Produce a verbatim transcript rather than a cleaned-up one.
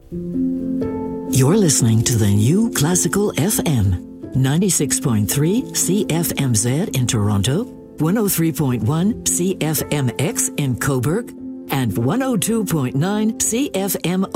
You're listening to the New Classical F M, ninety-six point three C F M Z in Toronto, one oh three point one C F M X in Cobourg, and one oh two point nine C F M